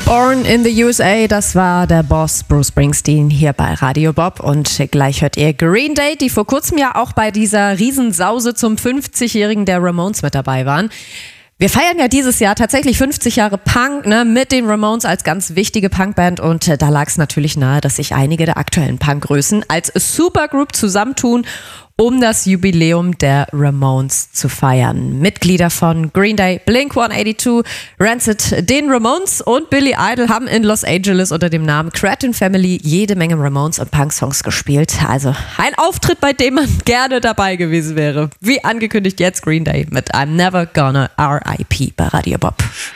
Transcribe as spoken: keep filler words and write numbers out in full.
Born in the U S A, das war der Boss Bruce Springsteen hier bei Radio Bob. Und gleich hört ihr Green Day, die vor kurzem ja auch bei dieser Riesensause zum fünfzigjährigen der Ramones mit dabei waren. Wir feiern ja dieses Jahr tatsächlich fünfzig Jahre Punk, ne, mit den Ramones als ganz wichtige Punkband. Und äh, da lag es natürlich nahe, dass sich einige der aktuellen Punkgrößen als Supergroup zusammentun, um das Jubiläum der Ramones zu feiern. Mitglieder von Green Day, Blink hundertzweiundachtzig, Rancid, den Ramones und Billy Idol haben in Los Angeles unter dem Namen Cretin Family jede Menge Ramones und Punk-Songs gespielt. Also ein Auftritt, bei dem man gerne dabei gewesen wäre. Wie angekündigt jetzt Green Day mit I'm Never Gonna R I P bei Radio Bob.